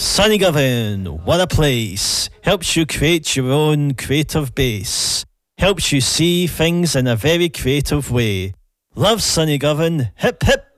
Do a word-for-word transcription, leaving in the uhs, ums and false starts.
Sunnygovan, what a place. Helps you create your own creative base. Helps you see things in a very creative way. Love Sunnygovan, hip hip